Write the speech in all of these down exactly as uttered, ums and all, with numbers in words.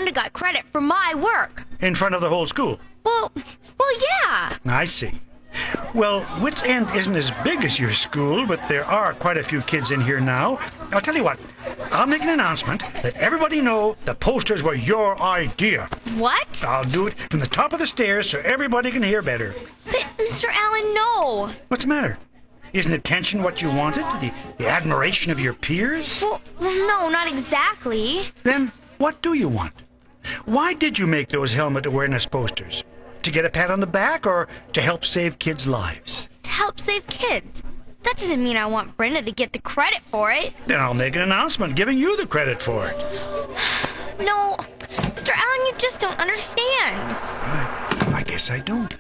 Brenda got credit for my work. In front of the whole school? Well, well, yeah. I see. Well, Wits End isn't as big as your school, but there are quite a few kids in here now. I'll tell you what, I'll make an announcement, let everybody know the posters were your idea. What? I'll do it from the top of the stairs so everybody can hear better. But, Mister Allen, no. What's the matter? Isn't attention what you wanted? The, the admiration of your peers? Well, well, no, not exactly. Then what do you want? Why did you make those helmet awareness posters? To get a pat on the back or to help save kids' lives? To help save kids. That doesn't mean I want Brenda to get the credit for it. Then I'll make an announcement giving you the credit for it. No, Mister Allen, you just don't understand. I, I guess I don't.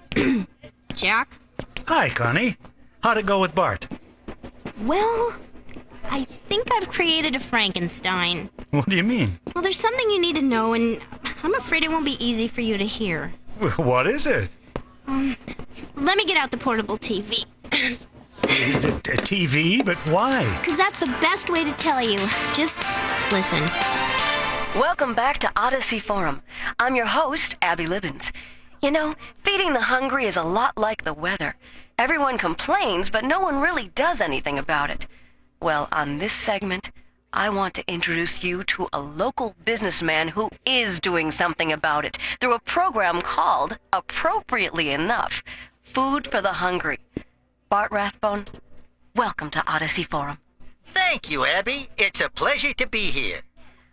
Jack? Hi, Connie. How'd it go with Bart? Well, I think I've created a Frankenstein. What do you mean? Well, there's something you need to know, and I'm afraid it won't be easy for you to hear. What is it? Um, let me get out the portable T V. Is it a T V? But why? Because that's the best way to tell you. Just listen. Welcome back to Odyssey Forum. I'm your host, Abby Libbins. You know, feeding the hungry is a lot like the weather. Everyone complains, but no one really does anything about it. Well, on this segment, I want to introduce you to a local businessman who is doing something about it through a program called, appropriately enough, Food for the Hungry. Bart Rathbone, welcome to Odyssey Forum. Thank you, Abby. It's a pleasure to be here.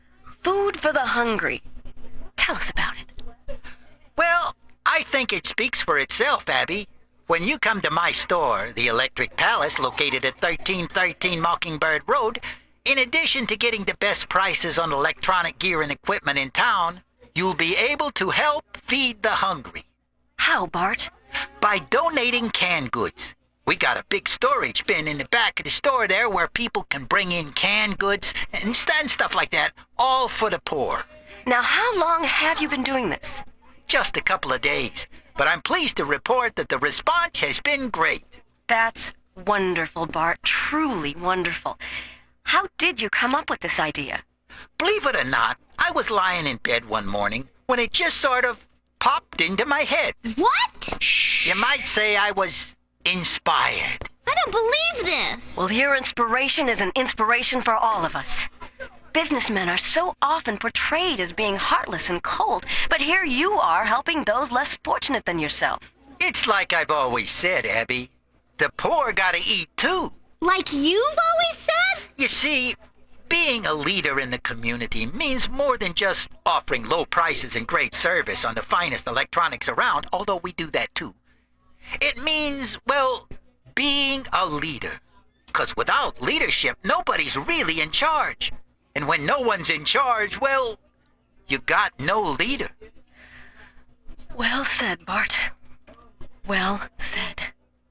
Food for the Hungry. Tell us about it. Well, I think it speaks for itself, Abby. When you come to my store, the Electric Palace, located at thirteen thirteen Mockingbird Road, in addition to getting the best prices on electronic gear and equipment in town, you'll be able to help feed the hungry. How, Bart? By donating canned goods. We got a big storage bin in the back of the store there where people can bring in canned goods and st- stuff like that, all for the poor. Now, how long have you been doing this? Just a couple of days, but I'm pleased to report that the response has been great. That's wonderful, Bart. Truly wonderful. How did you come up with this idea? Believe it or not, I was lying in bed one morning when it just sort of popped into my head. What? Shh. You might say I was inspired. I don't believe this. Well, your inspiration is an inspiration for all of us. Businessmen are so often portrayed as being heartless and cold, but here you are helping those less fortunate than yourself. It's like I've always said, Abby. The poor gotta eat too. Like you've always said? You see, being a leader in the community means more than just offering low prices and great service on the finest electronics around, although we do that too. It means, well, being a leader. 'Cause without leadership, nobody's really in charge. And when no one's in charge, well, you got no leader. Well said, Bart. Well said.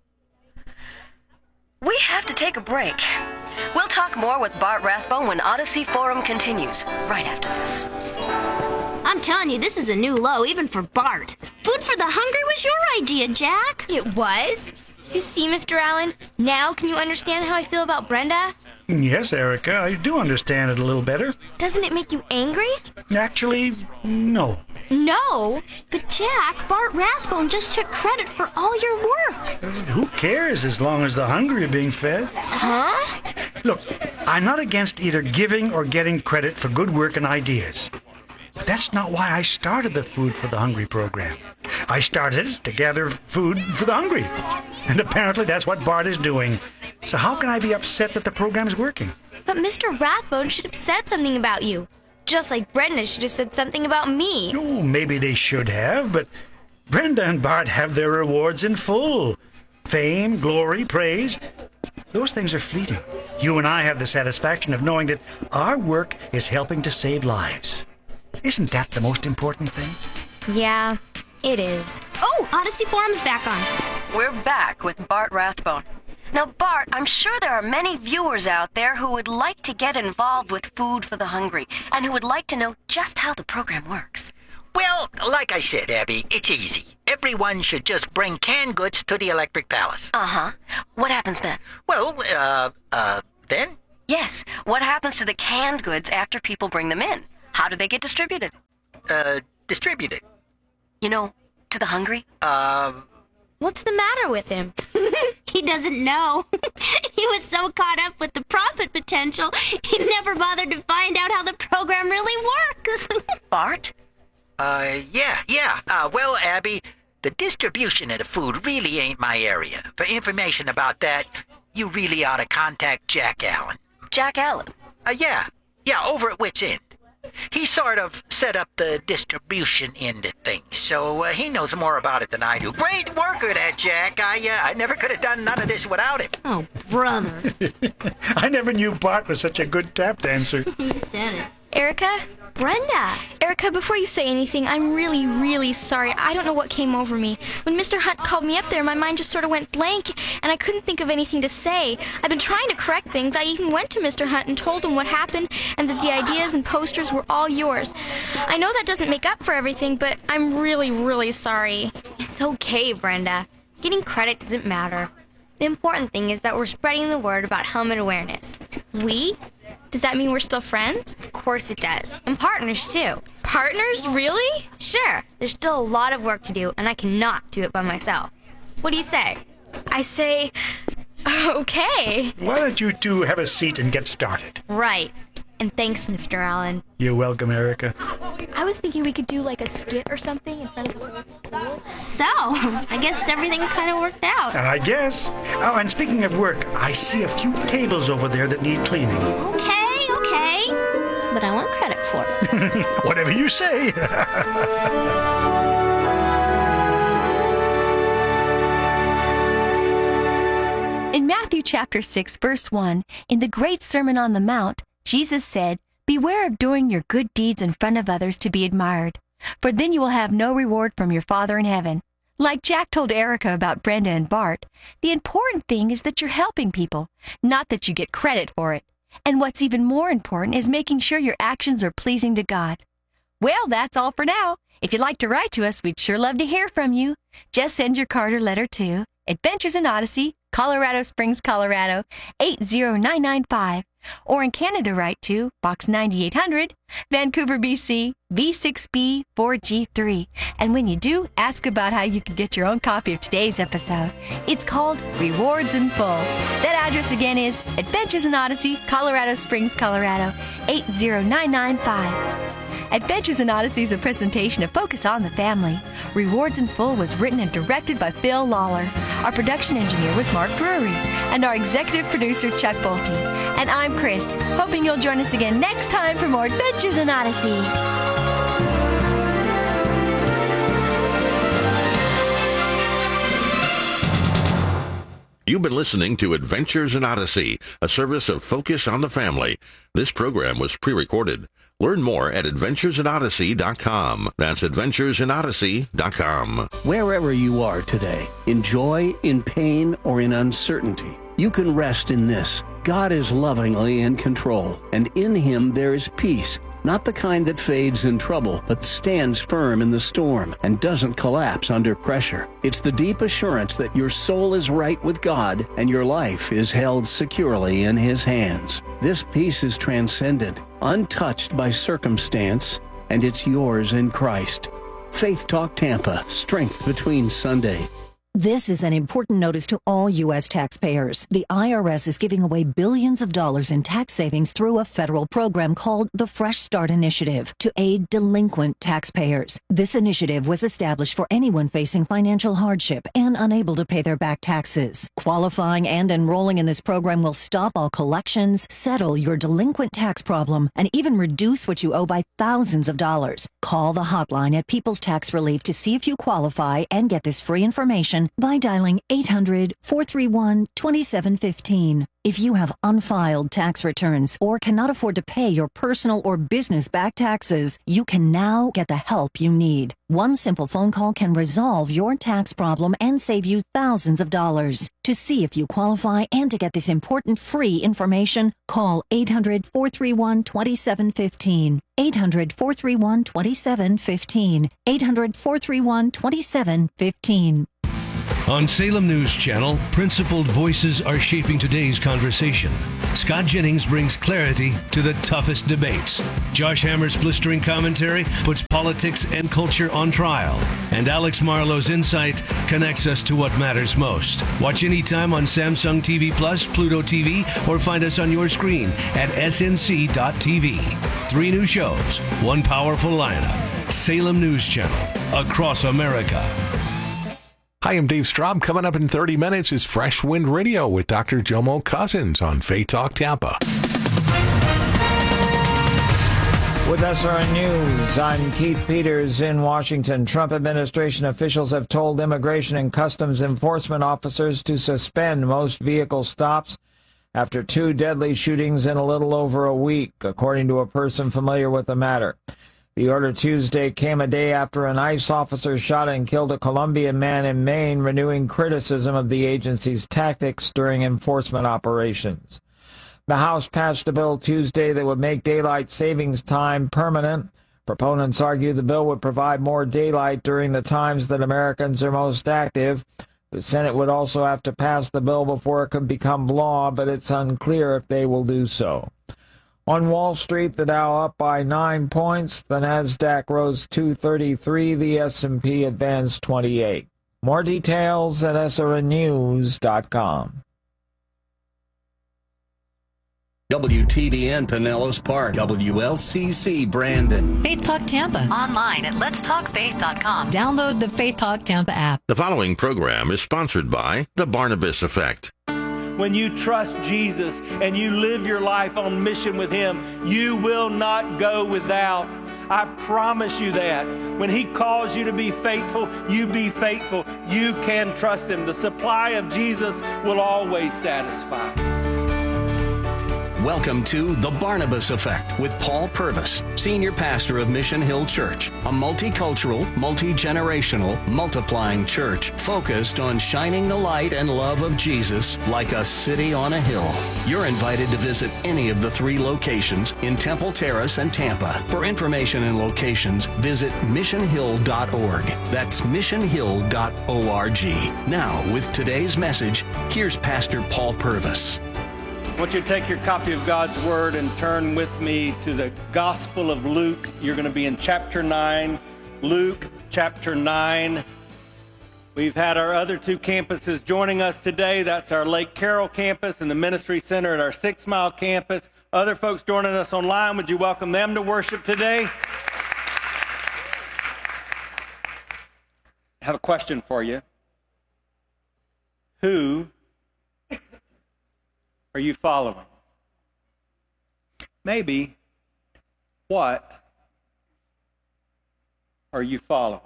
We have to take a break. We'll talk more with Bart Rathbone when Odyssey Forum continues, right after this. I'm telling you, this is a new low, even for Bart. Food for the hungry was your idea, Jack. It was? You see, Mister Allen, now can you understand how I feel about Brenda? Yes, Erica, I do understand it a little better. Doesn't it make you angry? Actually, no. No. But Jack, Bart Rathbone just took credit for all your work. Who cares as long as the hungry are being fed? Huh? Look, I'm not against either giving or getting credit for good work and ideas. But that's not why I started the Food for the Hungry program. I started it to gather food for the hungry. And apparently that's what Bart is doing. So how can I be upset that the program is working? But Mister Rathbone should have said something about you. Just like Brenda should have said something about me. Oh, maybe they should have, but Brenda and Bart have their rewards in full. Fame, glory, praise. Those things are fleeting. You and I have the satisfaction of knowing that our work is helping to save lives. Isn't that the most important thing? Yeah, it is. Oh, Odyssey Forum's back on. We're back with Bart Rathbone. Now, Bart, I'm sure there are many viewers out there who would like to get involved with Food for the Hungry and who would like to know just how the program works. Well, like I said, Abby, it's easy. Everyone should just bring canned goods to the Electric Palace. Uh-huh. What happens then? Well, uh, uh, then? Yes, what happens to the canned goods after people bring them in? How do they get distributed? uh, distribute it. You know, to the hungry? Um, What's the matter with him? He doesn't know. He was so caught up with the profit potential, he never bothered to find out how the program really works. Bart? uh, yeah, yeah. Uh, well, Abby, the distribution of the food really ain't my area. For information about that, you really ought to contact Jack Allen. Jack Allen? Uh, yeah, yeah, over at Wits End. He sort of set up the distribution end of things, so uh, he knows more about it than I do. Great worker, that Jack. I, uh, I never could have done none of this without him. Oh, brother. I never knew Bart was such a good tap dancer. He said it. Erica? Brenda. Erica, before you say anything, I'm really, really sorry. I don't know what came over me. When Mister Hunt called me up there, my mind just sort of went blank, and I couldn't think of anything to say. I've been trying to correct things. I even went to Mister Hunt and told him what happened and that the ideas and posters were all yours. I know that doesn't make up for everything, but I'm really, really sorry. It's okay, Brenda. Getting credit doesn't matter. The important thing is that we're spreading the word about helmet awareness. We? Does that mean we're still friends? Of course it does. And partners, too. Partners? Really? Sure. There's still a lot of work to do, and I cannot do it by myself. What do you say? I say, okay. Why don't you two have a seat and get started? Right. And thanks, Mister Allen. You're welcome, Erica. I was thinking we could do like a skit or something in front of the whole school. So, I guess everything kind of worked out. I guess. Oh, and speaking of work, I see a few tables over there that need cleaning. Okay, okay. But I want credit for it. Whatever you say. In Matthew chapter six, verse one, in the Great Sermon on the Mount, Jesus said, "Beware of doing your good deeds in front of others to be admired, for then you will have no reward from your Father in heaven." Like Jack told Erica about Brenda and Bart, the important thing is that you're helping people, not that you get credit for it. And what's even more important is making sure your actions are pleasing to God. Well, that's all for now. If you'd like to write to us, we'd sure love to hear from you. Just send your card or letter to Adventures in Odyssey, Colorado Springs, Colorado, eight zero nine nine five. Or in Canada, write to Box ninety-eight hundred, Vancouver, B C, V six B four G three. And when you do, ask about how you can get your own copy of today's episode. It's called Rewards in Full. That address again is Adventures in Odyssey, Colorado Springs, Colorado, eight zero nine nine five. Adventures in Odyssey is a presentation of Focus on the Family. Rewards in Full was written and directed by Phil Lawler. Our production engineer was Mark Drury, and our executive producer, Chuck Bolte. And I'm Chris, hoping you'll join us again next time for more Adventures in Odyssey. You've been listening to Adventures in Odyssey, a service of Focus on the Family. This program was pre-recorded. Learn more at adventures in odyssey dot com. That's adventures in odyssey dot com. Wherever you are today, in joy, in pain, or in uncertainty, you can rest in this. God is lovingly in control, and in Him there is peace. Not the kind that fades in trouble, but stands firm in the storm and doesn't collapse under pressure. It's the deep assurance that your soul is right with God and your life is held securely in His hands. This peace is transcendent, untouched by circumstance, and it's yours in Christ. Faith Talk Tampa, Strength Between Sunday. This is an important notice to all U S taxpayers. The I R S is giving away billions of dollars in tax savings through a federal program called the Fresh Start Initiative to aid delinquent taxpayers. This initiative was established for anyone facing financial hardship and unable to pay their back taxes. Qualifying and enrolling in this program will stop all collections, settle your delinquent tax problem, and even reduce what you owe by thousands of dollars. Call the hotline at People's Tax Relief to see if you qualify and get this free information by dialing eight hundred, four three one, two seven one five. If you have unfiled tax returns or cannot afford to pay your personal or business back taxes, you can now get the help you need. One simple phone call can resolve your tax problem and save you thousands of dollars. To see if you qualify and to get this important free information, call eight hundred, four three one, two seven one five. eight hundred, four three one, two seven one five. eight hundred, four three one, two seven one five. On Salem News Channel, principled voices are shaping today's conversation. Scott Jennings brings clarity to the toughest debates. Josh Hammer's blistering commentary puts politics and culture on trial. And Alex Marlowe's insight connects us to what matters most. Watch anytime on Samsung T V Plus, Pluto T V, or find us on your screen at S N C dot T V. Three new shows, one powerful lineup. Salem News Channel, across America. Hi, I'm Dave Straub. Coming up in thirty minutes is Fresh Wind Radio with Doctor Jomo Cousins on Faith Talk Tampa. With S R N News, I'm Keith Peters in Washington. Trump administration officials have told Immigration and Customs Enforcement officers to suspend most vehicle stops after two deadly shootings in a little over a week, according to a person familiar with the matter. The order Tuesday came a day after an ICE officer shot and killed a Colombian man in Maine, renewing criticism of the agency's tactics during enforcement operations. The House passed a bill Tuesday that would make daylight savings time permanent. Proponents argue the bill would provide more daylight during the times that Americans are most active. The Senate would also have to pass the bill before it could become law, but it's unclear if they will do so. On Wall Street, the Dow up by nine points, the Nasdaq rose two thirty-three, the S and P advanced twenty-eight. More details at S R N news dot com. W T B N Pinellas Park, W L C C Brandon. Faith Talk Tampa. Online at lets talk faith dot com. Download the Faith Talk Tampa app. The following program is sponsored by The Barnabas Effect. When you trust Jesus and you live your life on mission with Him, you will not go without. I promise you that. When He calls you to be faithful, you be faithful. You can trust Him. The supply of Jesus will always satisfy. Welcome to The Barnabas Effect with Paul Purvis, Senior Pastor of Mission Hill Church, a multicultural, multi-generational, multiplying church focused on shining the light and love of Jesus like a city on a hill. You're invited to visit any of the three locations in Temple Terrace and Tampa. For information and locations, visit mission hill dot org. That's mission hill dot org. Now, with today's message, here's Pastor Paul Purvis. I want you to take your copy of God's Word and turn with me to the Gospel of Luke. You're going to be in chapter nine. Luke chapter nine. We've had our other two campuses joining us today. That's our Lake Carroll campus and the Ministry Center at our Six Mile campus. Other folks joining us online, would you welcome them to worship today? I have a question for you. Who are you following? Maybe, what are you following?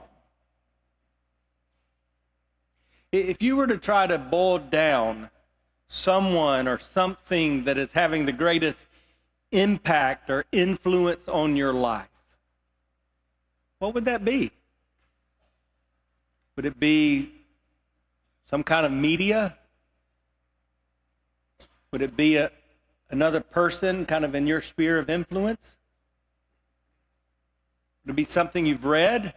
If you were to try to boil down someone or something that is having the greatest impact or influence on your life, what would that be? Would it be some kind of media? Would it be a, another person kind of in your sphere of influence? Would it be something you've read?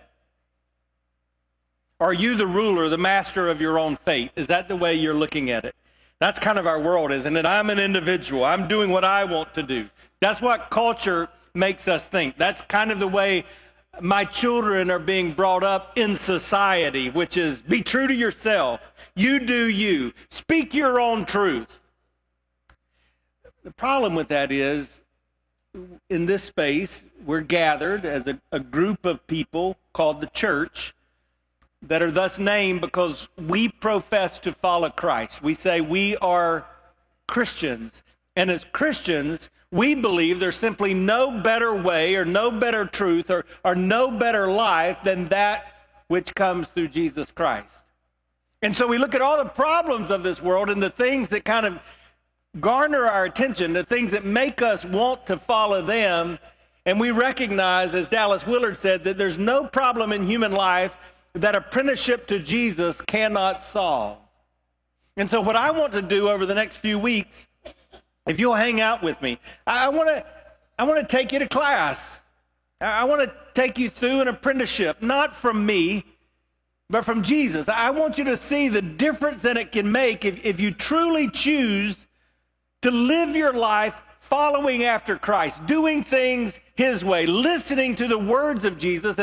Are you the ruler, the master of your own fate? Is that the way you're looking at it? That's kind of our world, isn't it? I'm an individual. I'm doing what I want to do. That's what culture makes us think. That's kind of the way my children are being brought up in society, which is be true to yourself. You do you. Speak your own truth. The problem with that is, in this space, we're gathered as a, a group of people called the church that are thus named because we profess to follow Christ. We say we are Christians. And as Christians, we believe there's simply no better way or no better truth or, or no better life than that which comes through Jesus Christ. And so we look at all the problems of this world and the things that kind of garner our attention, the things that make us want to follow them, and we recognize, as Dallas Willard said, that there's no problem in human life that apprenticeship to Jesus cannot solve. And so what I want to do over the next few weeks, if you'll hang out with me, I want to I want to take you to class. I want to take you through an apprenticeship, not from me, but from Jesus. I want you to see the difference that it can make if, if you truly choose to live your life following after Christ, doing things his way, listening to the words of Jesus